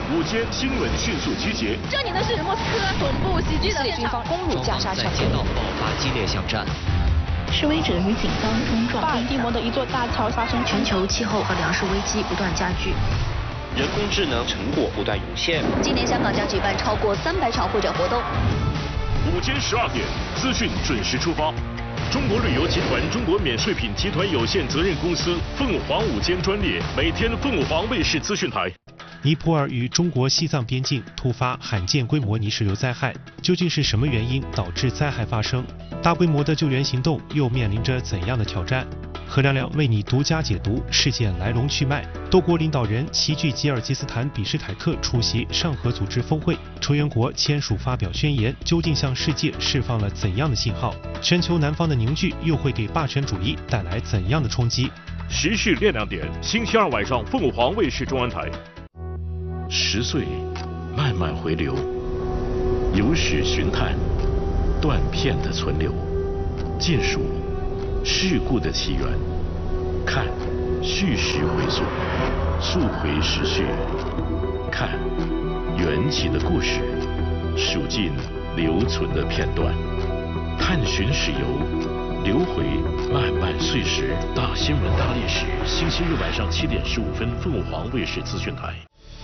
午间新闻迅速集结。 这里的是莫斯科恐怖袭击的军方攻入加沙桥， 在街道爆发激烈巷战。 示威者与警方冲撞。 巴尔的摩的一座大桥发生全球气候和粮食危机不断加剧。 人工智能成果不断涌现。 今年香港将举办超过300场会展活动。 午间12点，资讯准时出发。中国旅游集团中国免税品集团有限责任公司凤凰午间专列，每天凤凰卫视资讯台。 尼泊尔与中国西藏边境突发罕见规模泥石流灾害，究竟是什么原因导致灾害发生？大规模的救援行动又面临着怎样的挑战？何亮亮为你独家解读事件来龙去脉。多国领导人齐聚吉尔吉斯坦比什凯克出席上合组织峰会，成员国签署发表宣言，究竟向世界释放了怎样的信号？全球南方的凝聚又会给霸权主义带来怎样的冲击？ 时事练亮点，星期2晚上凤凰卫视中文台。10岁慢慢回流，有史寻探，断片的存留，见数事故的起源，看叙事回溯，溯回时序，看缘起的故事，数尽留存的片段，探寻史游，流回漫漫岁时。大新闻大历史，星期日晚上7点15分，凤凰卫视资讯台。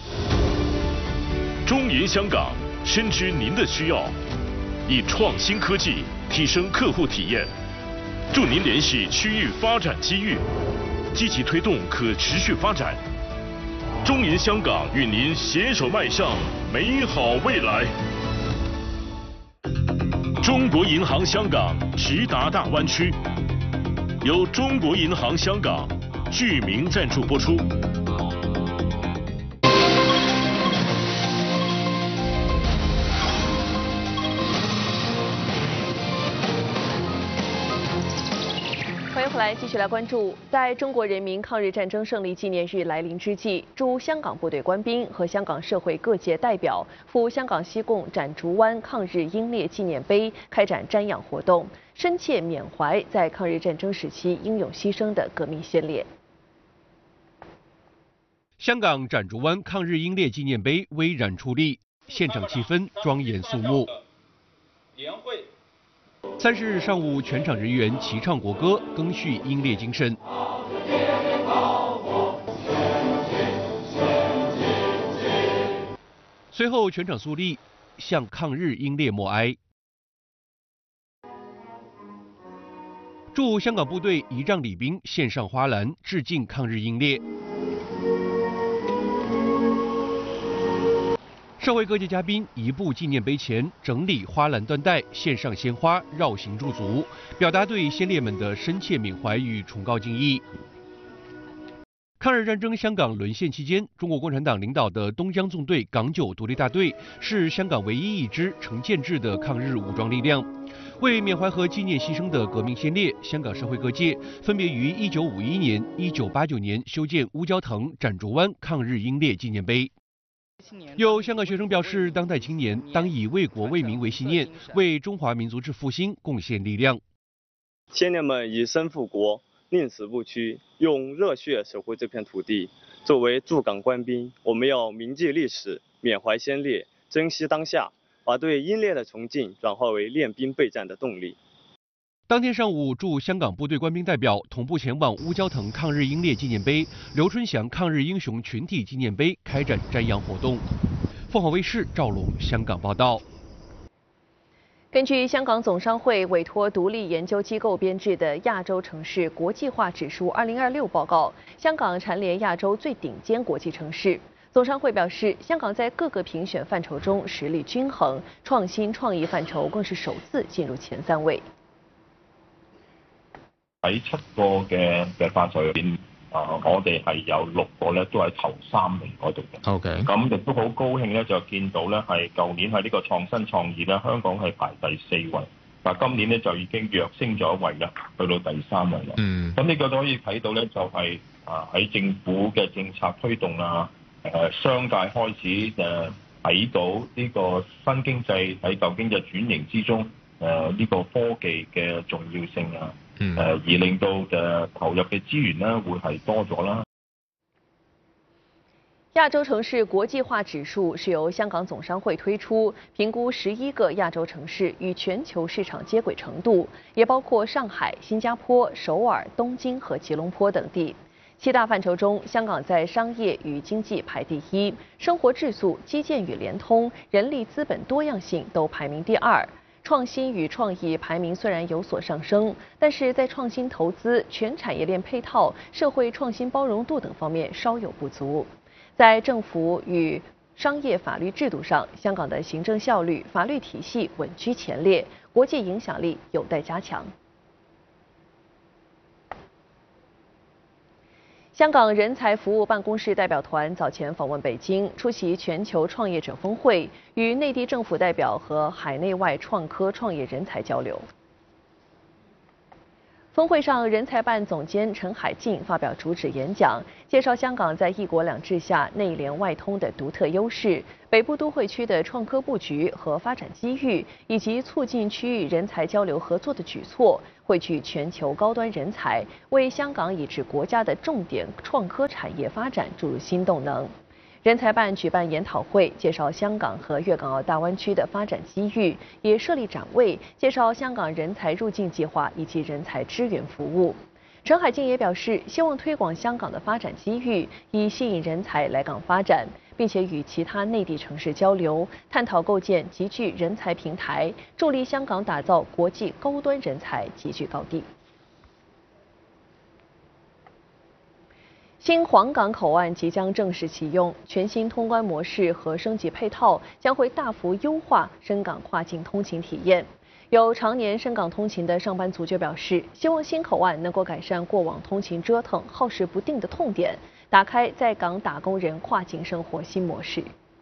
中银香港深知您的需要，以创新科技提升客户体验，助您联系区域发展机遇，积极推动可持续发展。中银香港与您携手迈向美好未来。中国银行香港直达大湾区，由中国银行香港具名赞助播出。 欢迎回来，继续来关注。在中国人民抗日战争胜利纪念日来临之际，驻香港部队官兵和香港社会各界代表赴香港西贡展竹湾抗日英烈纪念碑开展瞻仰活动，深切缅怀在抗日战争时期英勇牺牲的革命先烈。 香港展竹湾抗日英烈纪念碑巍然矗立，现场气氛庄严肃穆。30日上午，全场人员齐唱国歌，赓续英烈精神。随后，全场肃立，向抗日英烈默哀。驻香港部队仪仗礼兵献上花篮，致敬抗日英烈。社会各界嘉宾移步纪念碑前，整理花篮缎带，献上鲜花，绕行驻足，表达对先烈们的深切缅怀与崇高敬意。抗日战争香港沦陷期间，中国共产党领导的东江纵队港9独立大队是香港唯一一支成建制的抗日武装力量。为缅怀和纪念牺牲的革命先烈，香港社会各界分别于1951年、1989年修建乌蛟腾、展竹湾抗日英烈纪念碑。有香港学生表示，当代青年当以为国为民为信念，为中华民族之复兴贡献力量。 先烈们以身复国，宁死不屈，用热血守护这片土地。作为驻港官兵，我们要铭记历史，缅怀先烈，珍惜当下，把对英烈的崇敬转化为练兵备战的动力。 当天上午，驻香港部队官兵代表同步前往乌蛟腾抗日英烈纪念碑、刘春祥抗日英雄群体纪念碑开展瞻仰活动。凤凰卫视赵龙香港报道。 根据香港总商会委托独立研究机构编制的亚洲城市国际化指数2026报告，香港蝉联亚洲最顶尖国际城市。总商会表示，香港在各个评选范畴中实力均衡，创新创意范畴更是首次进入前3位。 喺7個嘅範疇入邊，我哋係有6個咧都喺頭3名嗰度嘅。OK。咁亦都好高興咧，就見到咧係舊年喺呢個創新創意咧，香港係排第4位，但今年咧就已經躍升咗一位啦，去到第3位啦。咁呢個都可以睇到咧，就係喺政府嘅政策推動啊，商界開始睇到呢個新經濟喺舊經濟轉型之中，呢個科技嘅重要性啊。而令到投入嘅資源咧會係多咗啦。 亚洲城市国际化指数是由香港总商会推出，评估11个亚洲城市与全球市场接轨程度，也包括上海、新加坡、首尔、东京和吉隆坡等地。7大范畴中，香港在商业与经济排第1，生活质素、基建与联通、人力资本多样性都排名第2。创新与创意排名虽然有所上升，但是在创新投资、全产业链配套、社会创新包容度等方面稍有不足。在政府与商业法律制度上，香港的行政效率、法律体系稳居前列，国际影响力有待加强。香港人才服务办公室代表团早前访问北京，出席全球创业者峰会，与内地政府代表和海内外创科创业人才交流。峰会上，人才办总监陈海进发表主旨演讲，介绍香港在一国两制下内联外通的独特优势，北部都会区的创科布局和发展机遇，以及促进区域人才交流合作的举措，汇聚全球高端人才，为香港以至国家的重点创科产业发展注入新动能。人才办举办研讨会，介绍香港和粤港澳大湾区的发展机遇，也设立展位，介绍香港人才入境计划以及人才支援服务。陈海进也表示，希望推广香港的发展机遇，以吸引人才来港发展，并且与其他内地城市交流，探讨构建集聚人才平台，助力香港打造国际高端人才集聚高地。新皇岗口岸即将正式启用，全新通关模式和升级配套将会大幅优化深港跨境通勤体验。有常年深港通勤的上班族就表示，希望新口岸能够改善过往通勤折腾、耗时不定的痛点，打开在港打工人跨境生活新模式。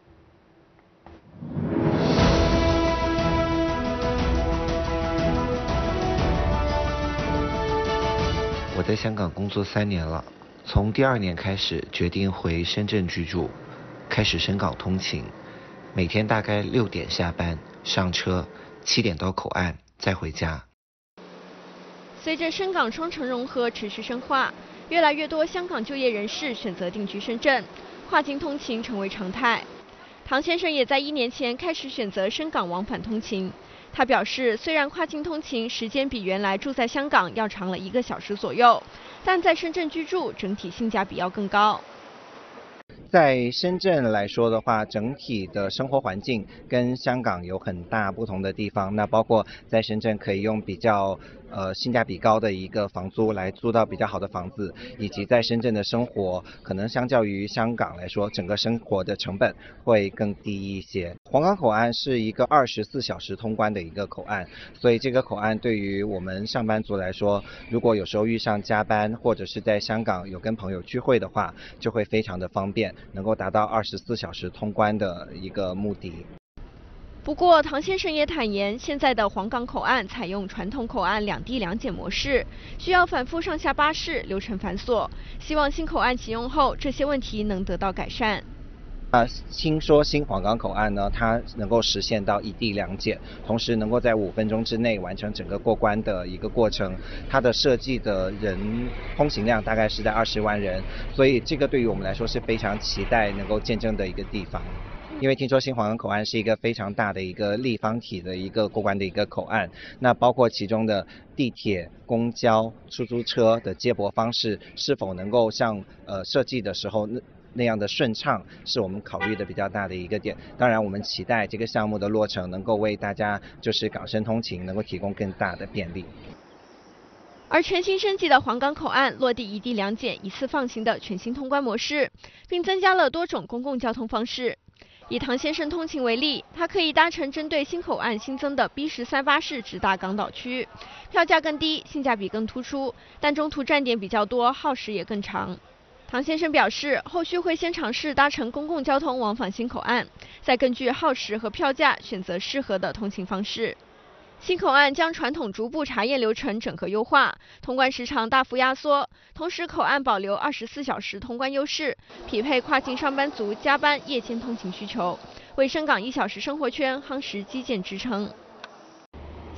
我在香港工作3年了。从第2年开始，决定回深圳居住，开始深港通勤，每天大概6点下班，上车，7点到口岸，再回家。 随着深港双城融合持续深化，越来越多香港就业人士选择定居深圳，跨境通勤成为常态。唐先生也在1年前开始选择深港往返通勤。他表示，虽然跨境通勤时间比原来住在香港要长了1个小时左右，但在深圳居住整体性价比要更高。 在深圳来说的话，整体的生活环境跟香港有很大不同的地方。那包括在深圳可以用比较性价比高的一个房租来租到比较好的房子，以及在深圳的生活可能相较于香港来说，整个生活的成本会更低一些。皇岗口岸是一个24小时通关的一个口岸，所以这个口岸对于我们上班族来说，如果有时候遇上加班或者是在香港有跟朋友聚会的话，就会非常的方便，能够达到24小时通关的一个目的。 不过，唐先生也坦言，现在的皇岗口岸采用传统口岸2地2检模式，需要反复上下巴士，流程繁琐。希望新口岸启用后，这些问题能得到改善。 听说新皇岗口岸呢，它能够实现到1地2检，同时能够在5分钟之内完成整个过关的一个过程。它的设计的人通行量大概是在20万人，所以这个对于我们来说是非常期待能够见证的一个地方。因为听说新皇岗口岸是一个非常大的一个立方体的一个过关的一个口岸，那包括其中的地铁、公交、出租车的接驳方式是否能够像设计的时候那样的顺畅，是我们考虑的比较大的一个点。当然，我们期待这个项目的落成能够为大家就是港深通勤能够提供更大的便利。 而全新升级的皇岗口岸落地1地2检一次放行的全新通关模式，并增加了多种公共交通方式。以唐先生通勤为例，他可以搭乘针对新口岸新增的 B13巴士直达港岛区，票价更低，性价比更突出，但中途站点比较多，耗时也更长。唐先生表示，后续会先尝试搭乘公共交通往返新口岸，再根据耗时和票价选择适合的通勤方式。新口岸将传统逐步查验流程整合优化，通关时长大幅压缩，同时口岸保留24小时通关优势，匹配跨境上班族加班夜间通勤需求，为深港1小时生活圈夯实基建支撑。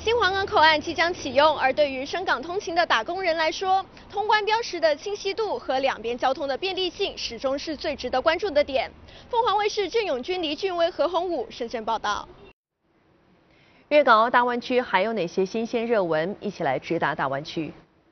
新皇岗口岸即将启用，而对于深港通勤的打工人来说，通关标识的清晰度和两边交通的便利性始终是最值得关注的点。凤凰卫视郑永军、黎俊威、何鸿武深圳报道。 粤港澳大湾区还有哪些新鲜热闻？一起来直达大湾区。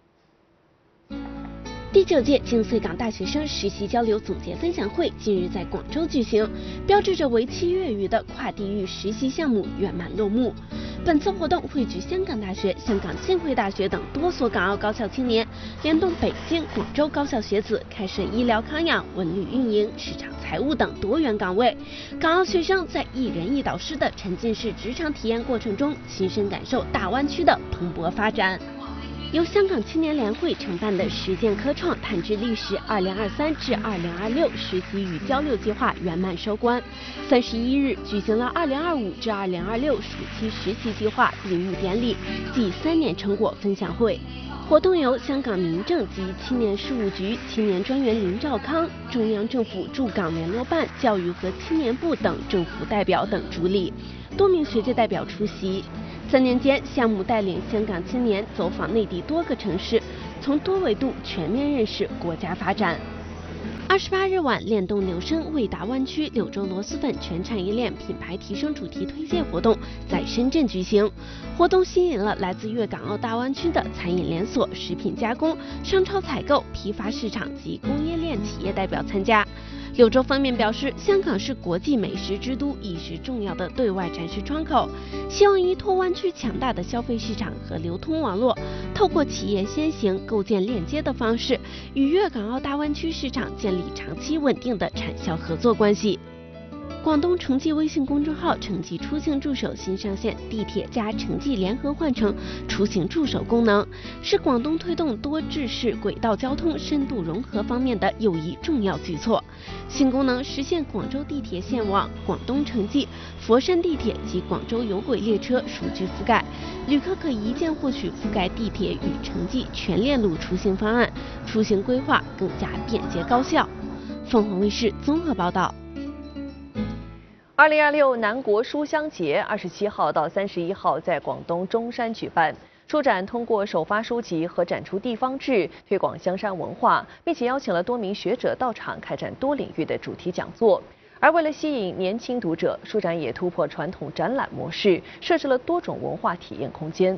第9届京穗港大学生实习交流总结分享会近日在广州举行，标志着为期月余的跨地域实习项目圆满落幕。本次活动汇聚香港大学、香港浸会大学等多所港澳高校青年，联动北京、广州高校学子，开设医疗康养、文旅运营、市场财务等多元岗位。港澳学生在一人一导师的沉浸式职场体验过程中，亲身感受大湾区的蓬勃发展。由香港青年联会承办的实践科创探知历史2023至2026实习与交流计划圆满收官。31日举行了2025至2026暑期实习计划闭幕典礼暨3年成果分享会。活动由香港民政及青年事务局青年专员林兆康、中央政府驻港联络办教育和青年部等政府代表等主理，多名学界代表出席。3年间，项目带领香港青年走访内地多个城市，从多维度全面认识国家发展。28日晚，联动纽生为大湾区柳州螺蛳粉全产业链品牌提升主题推介活动在深圳举行。活动吸引了来自粤港澳大湾区的餐饮连锁、食品加工、商超采购、批发市场及工业链企业代表参加。柳州方面表示，香港是国际美食之都，亦是重要的对外展示窗口，希望依托湾区强大的消费市场和流通网络，透过企业先行构建链接的方式，与粤港澳大湾区市场建立长期稳定的产销合作关系。广东城际微信公众号城际出行助手新上线地铁加城际联合换乘出行助手功能，是广东推动多制式轨道交通深度融合方面的又一重要举措。新功能实现广州地铁线网、广东城际、佛山地铁及广州有轨列车数据覆盖，旅客可一键获取覆盖地铁与城际全链路出行方案，出行规划更加便捷高效。凤凰卫视综合报道。 2026南国书香节27号到31号在广东中山举办。书展通过首发书籍和展出地方志，推广香山文化，并且邀请了多名学者到场开展多领域的主题讲座。而为了吸引年轻读者，书展也突破传统展览模式，设置了多种文化体验空间。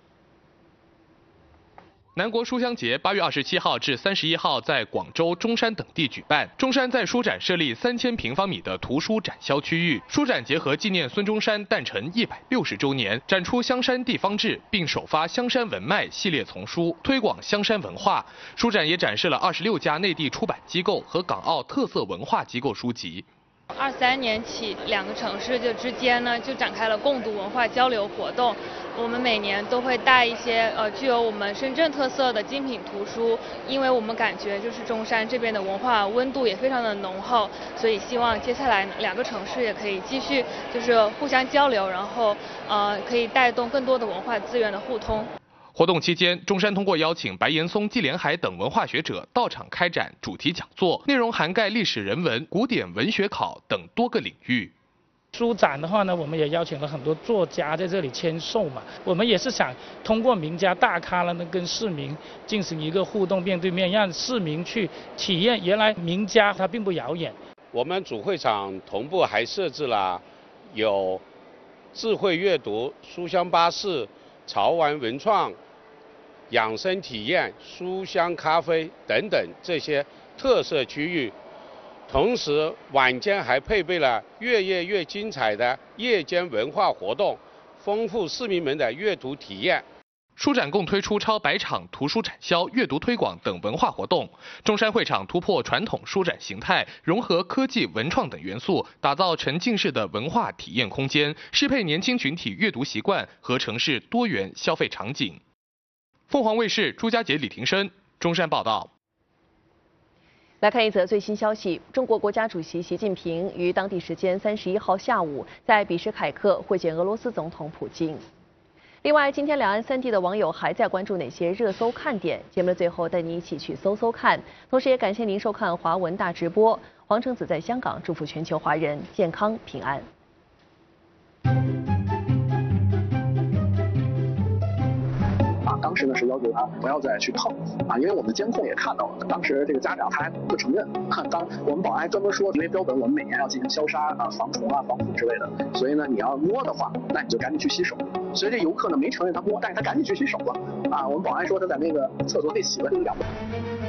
南国书香节8月27号至31号在广州、中山等地举办。中山在书展设立3000平方米的图书展销区域，书展结合纪念孙中山诞辰160周年，展出香山地方志，并首发香山文脉系列丛书，推广香山文化。书展也展示了26家内地出版机构和港澳特色文化机构书籍。 23年起，两个城市之间呢就展开了共读文化交流活动。我们每年都会带一些具有我们深圳特色的精品图书，因为我们感觉就是中山这边的文化温度也非常的浓厚，所以希望接下来两个城市也可以继续就是互相交流，然后可以带动更多的文化资源的互通。 活动期间，中山通过邀请白岩松、纪连海等文化学者到场开展主题讲座，内容涵盖历史人文、古典文学考等多个领域。 书展的话呢，我们也邀请了很多作家在这里签售嘛。我们也是想通过名家大咖呢，跟市民进行一个互动，面对面，让市民去体验原来名家他并不遥远。 我们主会场同步还设置了有智慧阅读、书香巴士、潮玩文创、养生体验、书香咖啡等等这些特色区域。同时，晚间还配备了越夜越精彩的夜间文化活动，丰富市民们的阅读体验。 书展共推出超100场图书展销、阅读推广等文化活动。中山会场突破传统书展形态，融合科技、文创等元素，打造沉浸式的文化体验空间，适配年轻群体阅读习惯和城市多元消费场景。凤凰卫视朱家杰、李廷生，中山报道。 来看一则最新消息：中国国家主席习近平于当地时间31号下午在比什凯克会见俄罗斯总统普京。另外，今天两岸3地的网友还在关注哪些热搜看点？节目的最后带你一起去搜搜看。同时也感谢您收看华文大直播。黄橙子在香港祝福全球华人健康平安。 当时呢是要求他不要再去碰啊，因为我们的监控也看到了，当时这个家长他还不承认，当我们保安还专门说，因为标本我们每年要进行消杀啊、防虫啊、防腐之类的，所以呢你要摸的话，那你就赶紧去洗手。所以这游客呢没承认他摸，但是他赶紧去洗手了啊。我们保安说他在那个厕所里洗了2分。